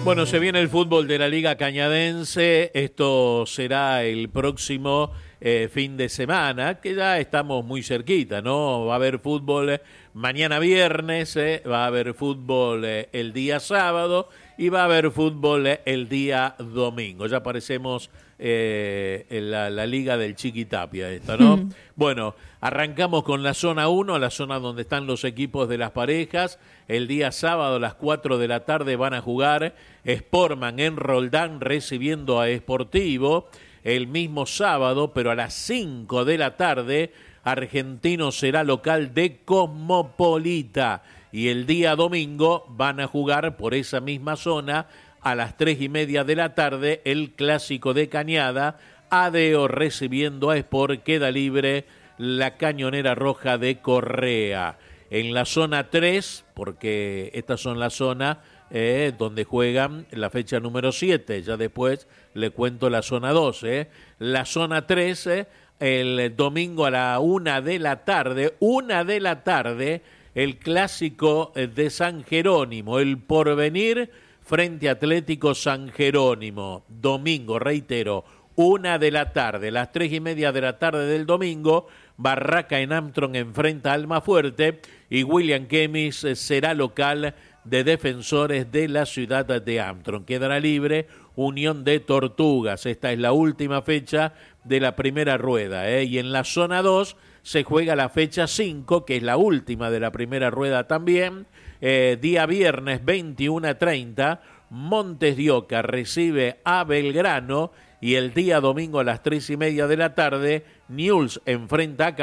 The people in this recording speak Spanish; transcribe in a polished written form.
Bueno, se viene el fútbol de la Liga Cañadense. Esto será el próximo fin de semana, que ya estamos muy cerquita, ¿no? Va a haber fútbol mañana viernes, va a haber fútbol el día sábado y va a haber fútbol el día domingo. Ya parecemos en la Liga del Chiquitapia esta, ¿no? Bueno, arrancamos con la zona 1, la zona donde están los equipos de las parejas. El día sábado a las 4 de la tarde van a jugar Sportman en Roldán recibiendo a Sportivo. El mismo sábado, pero a las 5 de la tarde, Argentino será local de Cosmopolita. Y el día domingo van a jugar por esa misma zona a las 3:30 de la tarde el Clásico de Cañada. Adeo recibiendo a Sport, queda libre la Cañonera Roja de Correa. En la zona 3, porque estas son las zonas donde juegan la fecha número 7, ya después le cuento la zona 2. La zona 3, el domingo a la 1 de la tarde, el Clásico de San Jerónimo, el Porvenir frente a Atlético San Jerónimo. Domingo, reitero, 1 de la tarde, las 3:30 de la tarde del domingo, Barraca en Armstrong enfrenta a Almafuerte y William Kemis será local de Defensores de la ciudad de Armstrong. Quedará libre Unión de Tortugas. Esta es la última fecha de la primera rueda, y en la zona 2 se juega la fecha 5, que es la última de la primera rueda también. Día viernes 21:30, Montes de Oca recibe a Belgrano y el día domingo a las 3:30 de la tarde, Newell's enfrenta a